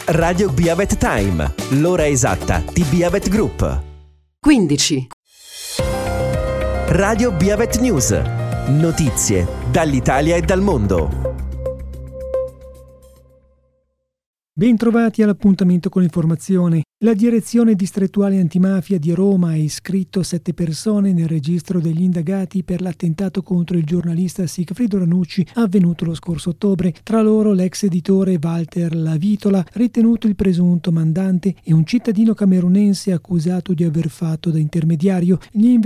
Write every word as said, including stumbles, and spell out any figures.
Radio Biavet Time, l'ora esatta di Biavet Group. quindici. Radio Biavet News, notizie dall'Italia e dal mondo. Bentrovati all'appuntamento con l'informazione. La Direzione Distrettuale Antimafia di Roma ha iscritto sette persone nel registro degli indagati per l'attentato contro il giornalista Sigfrido Ranucci avvenuto lo scorso ottobre. Tra loro l'ex editore Walter Lavitola, ritenuto il presunto mandante, e un cittadino camerunense accusato di aver fatto da intermediario. Gli